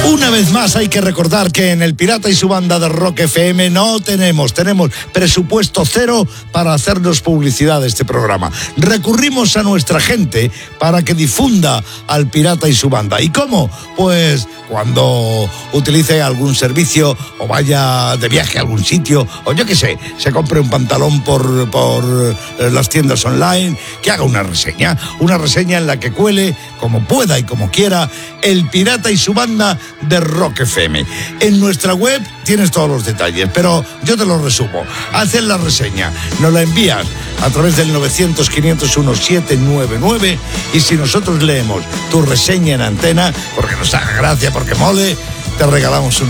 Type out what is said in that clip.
Una vez más hay que recordar que en El Pirata y su banda de Rock FM no tenemos presupuesto cero para hacernos publicidad de este programa. Recurrimos a nuestra gente para que difunda al Pirata y su banda. ¿Y cómo? Pues cuando utilice algún servicio o vaya de viaje a algún sitio, o yo qué sé, se compre un pantalón por las tiendas online, que haga una reseña en la que cuele, como pueda y como quiera, El Pirata y su banda de Rock FM. En nuestra web tienes todos los detalles, pero yo te lo resumo. Haces la reseña, nos la envías a través del 900-501-799 y si nosotros leemos tu reseña en antena, porque nos haga gracia, porque mole, te regalamos una